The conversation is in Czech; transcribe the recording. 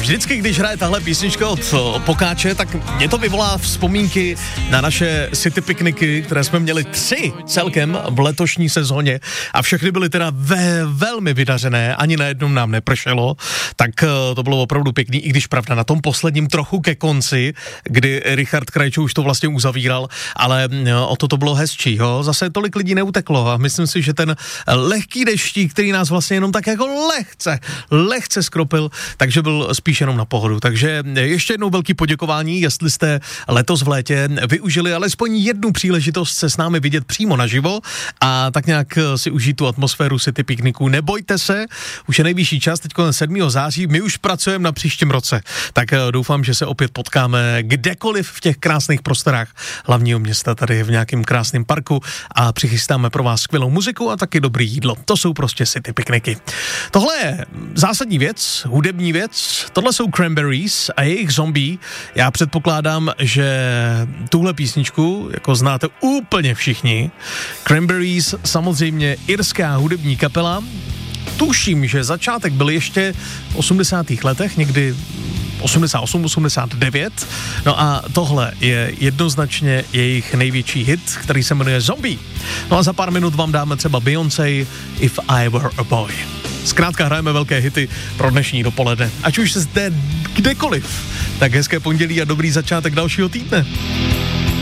Vždycky, když hraje tahle písnička od Pokáče, tak mě to vyvolá vzpomínky na naše city pikniky, které jsme měli 3 celkem v letošní sezóně a všechny byly teda velmi vydařené, ani na jednom nám nepršelo, tak to bylo opravdu pěkný, i když pravda na tom posledním trochu ke konci, kdy Richard Krajčo už to vlastně uzavíral, ale o to bylo hezčí, jo? Zase tolik lidí neuteklo a myslím si, že ten lehký deštík, který nás vlastně jenom tak jako lehce skropil, takže byl spíš jenom na pohodu. Takže ještě jednou velký poděkování, jestli jste letos v létě využili alespoň jednu příležitost se s námi vidět přímo naživo a tak nějak si užít tu atmosféru city pikniku. Nebojte se, už je nejvyšší čas, teď 7. září, my už pracujeme na příštím roce. Tak doufám, že se opět potkáme kdekoliv v těch krásných prostorách hlavního města, tady v nějakém krásném parku a přichystáme pro vás skvělou muziku a taky dobrý jídlo. To jsou prostě city pikniky. Tohle je zásadní věc, hudební věc, tohle jsou Cranberries a jejich Zombie. Já předpokládám, že tuhle písničku jako znáte úplně všichni. Cranberries, samozřejmě irská hudební kapela. Tuším, že začátek byl ještě v 80. letech, někdy 88, 89. No a tohle je jednoznačně jejich největší hit, který se jmenuje Zombie. No a za pár minut vám dáme třeba Beyoncé If I Were a Boy. Zkrátka hrajeme velké hity pro dnešní dopoledne. Ať už jste kdekoliv, tak hezké pondělí a dobrý začátek dalšího týdne.